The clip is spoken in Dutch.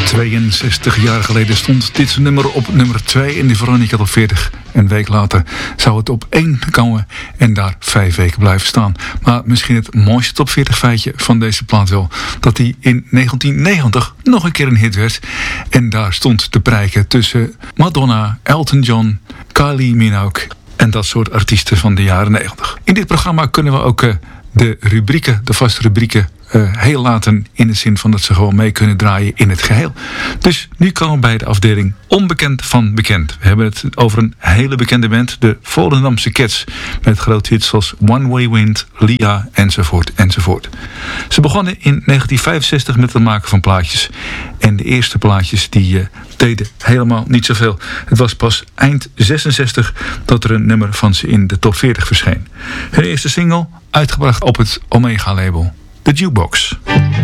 62 jaar geleden stond dit nummer op nummer 2 in de Veronica Top 40. Een week later zou het op 1 komen en daar 5 weken blijven staan. Maar misschien het mooiste Top 40 feitje van deze plaat wel, dat hij in 1990 nog een keer een hit werd. En daar stond te prijken tussen Madonna, Elton John, Kylie Minogue en dat soort artiesten van de jaren 90. In dit programma kunnen we ook de rubrieken, de vaste rubrieken, heel laten in de zin van dat ze gewoon mee kunnen draaien in het geheel. Dus nu komen we bij de afdeling onbekend van bekend. We hebben het over een hele bekende band, de Volendamse Cats, met grote hits zoals One Way Wind, Lia, enzovoort, enzovoort. Ze begonnen in 1965 met het maken van plaatjes. En de eerste plaatjes die deden helemaal niet zoveel. Het was pas eind 66 dat er een nummer van ze in de top 40 verscheen. Hun eerste single, uitgebracht op het Omega-label, The Jukebox.